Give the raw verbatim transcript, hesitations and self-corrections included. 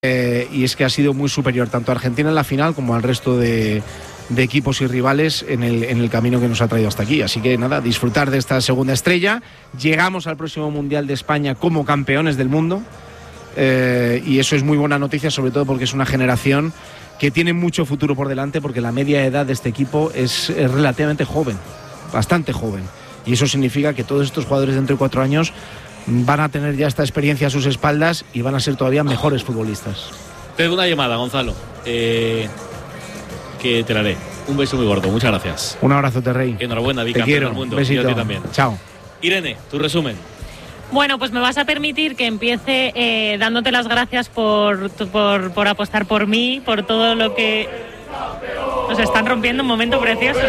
Eh, y es que ha sido muy superior tanto a Argentina en la final como al resto de, de equipos y rivales en el, en el camino que nos ha traído hasta aquí. Así que nada, disfrutar de esta segunda estrella. Llegamos al próximo Mundial de España como campeones del mundo, eh, y eso es muy buena noticia, sobre todo porque es una generación que tiene mucho futuro por delante, porque la media edad de este equipo es, es relativamente joven, bastante joven, y eso significa que todos estos jugadores de entre cuatro años van a tener ya esta experiencia a sus espaldas y van a ser todavía mejores futbolistas. Tengo una llamada, Gonzalo, eh, que te la haré. Un beso muy gordo, muchas gracias. Un abrazo, Terrey. Enhorabuena, Te bicampeón quiero, del mundo. besito. Y a ti también. Chao. Irene, tu resumen. Bueno, pues me vas a permitir que empiece eh, dándote las gracias por, por, por apostar por mí, por todo lo que nos están rompiendo, un momento precioso.